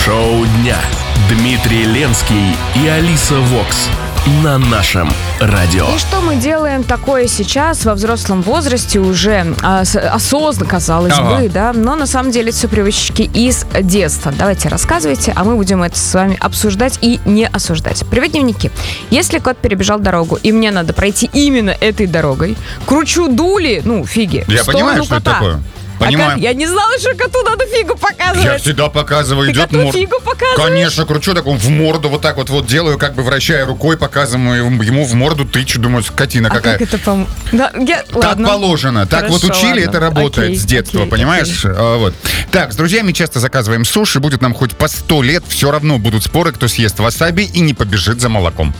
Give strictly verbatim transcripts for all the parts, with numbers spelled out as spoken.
Шоу дня. Дмитрий Ленский и Алиса Вокс на нашем радио. И что мы делаем такое сейчас во взрослом возрасте уже а, с, осознанно, казалось ага. бы, да, но на самом деле это все привычки из детства. Давайте рассказывайте, а мы будем это с вами обсуждать и не осуждать. Привет, дневники. Если кот перебежал дорогу, и мне надо пройти именно этой дорогой, кручу дули, ну, фиги, Я понимаю, что это такое. А я не знала, что коту надо фигу показывать. Я всегда показываю, Ты идет морду. Фигу показываешь? Конечно, кручу так в морду, вот так вот, вот делаю, как бы вращая рукой, показываю ему в морду, тычу, думаю, скотина а какая. Как это пом... да, я... Так ладно. положено, так Хорошо, вот учили, ладно. это работает окей, с детства, окей, понимаешь? окей. А, вот. Так, с друзьями часто заказываем суши, будет нам хоть по сто лет, все равно будут споры, кто съест васаби и не побежит за молоком.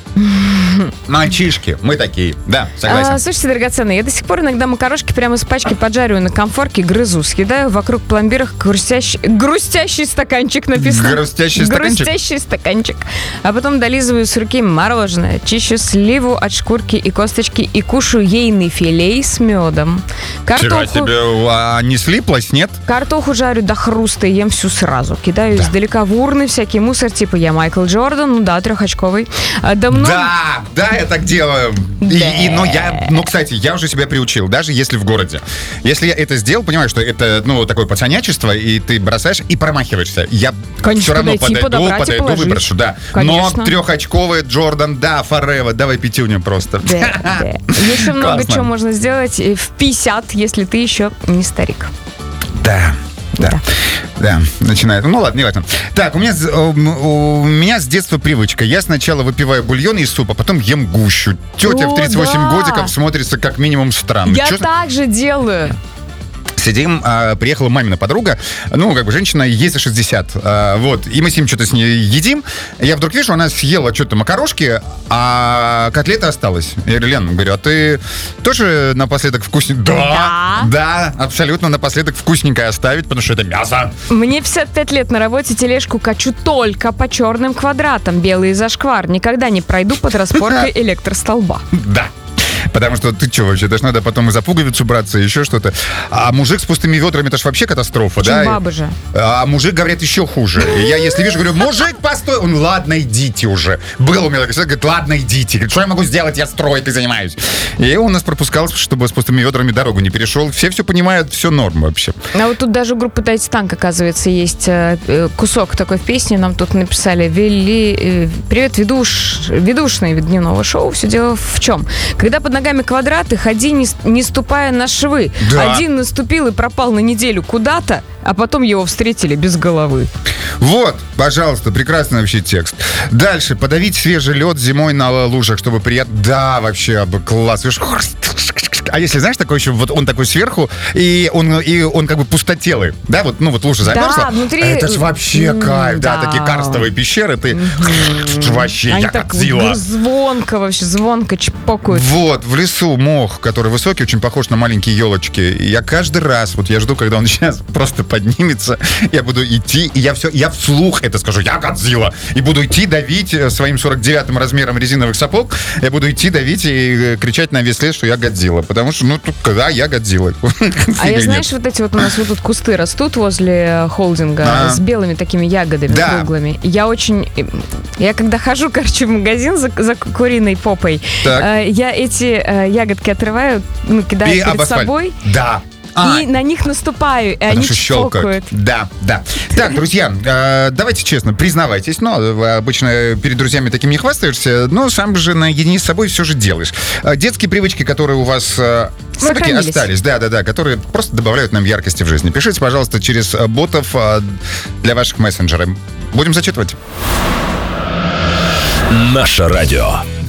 Мальчишки, мы такие, да, согласен. А, слушайте, драгоценные, я до сих пор иногда макарошки прямо из пачки поджариваю на комфорке, грызу, съедаю вокруг пломбирах грустящий, грустящий стаканчик написано. Грустящий стаканчик? Грустящий стаканчик. А потом долизываю с руки мороженое, чищу сливу от шкурки и косточки и кушаю ейный филей с медом. Вчера тебе а, не слиплось, нет? Картоху жарю до хруста и ем всю сразу. Кидаю да. издалека в урны всякий мусор, типа я Майкл Джордан, ну да, трехочковый. А, да, много... да, да, я так делаю. Да. И, и, но я, ну, кстати, я уже себя приучил, даже если в городе. Если я это сделал, понимаешь, что это, ну, такое пацанячество, и ты бросаешь и промахиваешься. Я Конечно, все равно подойти, подойду, подойду, подойду, выброшу, да. Конечно. Но трехочковый Джордан, да, forever, давай пятюню просто. Да, да. Еще много Классно. чего можно сделать в пятьдесят, если ты еще не старик. Да. Да. да, да, начинает. Ну ладно, не важно. Так, у меня, у меня с детства привычка. Я сначала выпиваю бульон из супа, потом ем гущу. Тетя О, в тридцать восемь да. годиков смотрится как минимум странно. Я Чё... так же делаю. Сидим, а, приехала мамина подруга, ну, как бы женщина, ей за шестьдесят, а, вот, и мы с ним что-то с ней едим, я вдруг вижу, она съела что-то макарошки, а котлета осталась. Я говорю, Лен, говорю, а ты тоже напоследок вкусненько? Да, да, абсолютно напоследок вкусненькое оставить, потому что это мясо. Мне пятьдесят пять лет, на работе тележку качу только по черным квадратам, белый зашквар, никогда не пройду под распоркой электростолба. Да. Потому что ты что вообще, даже надо потом и за пуговицу браться, и еще что-то. А мужик с пустыми ведрами, это ж вообще катастрофа, Чем да? бабы же. А мужик, говорят, еще хуже. И я, если вижу, говорю, мужик, постой. Он, ладно, идите уже. Был у меня такой человек, говорит, ладно, идите. Говорит, что я могу сделать, я стройкой занимаюсь. И он нас пропускал, чтобы с пустыми ведрами дорогу не перешел. Все все понимают, все норм вообще. А вот тут даже у группы «Дайте танк», оказывается, есть кусок такой в песне. Нам тут написали, вели... привет, ведуш... ведушный вид дневного шоу. Все дело в чем? Когда под ногами квадраты, ходи, не, не ступая на швы. Да. Один наступил и пропал на неделю куда-то, а потом его встретили без головы. Вот, пожалуйста, прекрасный вообще текст. Дальше. Подавить свежий лед зимой на лужах, чтобы приятно... Да, вообще, класс. А если, знаешь, такой еще, вот он такой сверху, и он, и он как бы пустотелый, да, вот, ну вот лужа замерзла. Да, внутри... Это ж вообще кайф, да, да. такие карстовые пещеры, ты вообще, Они я так Годзилла. звонко вообще, звонко чпокают. Вот, в лесу мох, который высокий, очень похож на маленькие елочки. И я каждый раз, вот я жду, когда он сейчас просто поднимется, я буду идти, и я все, я вслух это скажу, я Годзилла, и буду идти давить своим сорок девятым размером резиновых сапог, я буду идти давить и кричать на весь лес, что я Годзилла, потому что, ну, когда я Годзилла. А я, знаешь, вот эти вот у нас вот тут кусты растут возле холдинга А. с белыми такими ягодами Да. круглыми. Я очень... Я когда хожу, короче, в магазин за, за куриной попой, Так. э, я эти э, ягодки отрываю, ну, кидаю И перед об асфальт. собой. Да. А, И на них наступаю, и потому они что щелкают. чпокают. Да, да. Так, друзья, э, давайте честно, признавайтесь, но э, обычно перед друзьями таким не хвастаешься, но сам же наедине с собой все же делаешь. Э, детские привычки, которые у вас э, все-таки Сохранились. остались, да-да-да, которые просто добавляют нам яркости в жизни. Пишите, пожалуйста, через э, ботов э, для ваших мессенджеров. Будем зачитывать. Наше радио.